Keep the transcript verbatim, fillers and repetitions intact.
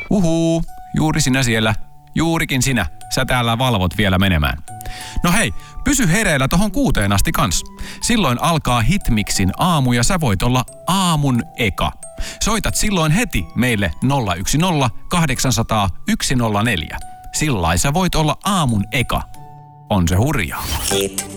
Uhuu, juuri sinä siellä. Juurikin sinä. Sä täällä valvot vielä menemään. No hei, pysy hereillä tohon kuuteen asti kans. Silloin alkaa Hitmixin aamu ja sä voit olla aamun eka. Soitat silloin heti meille nolla yksi nolla kahdeksan nolla nolla yksi nolla neljä. Sillai sä voit olla aamun eka. On se hurjaa.